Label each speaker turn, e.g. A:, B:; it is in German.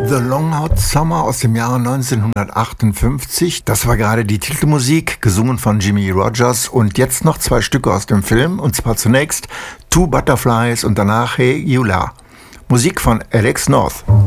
A: The Long Hot Summer aus dem Jahre 1958. Das war gerade die Titelmusik, gesungen von Jimmie Rodgers. Und jetzt noch zwei Stücke aus dem Film. Und zwar zunächst Two Butterflies und danach Hey Eula. Musik von Alex North.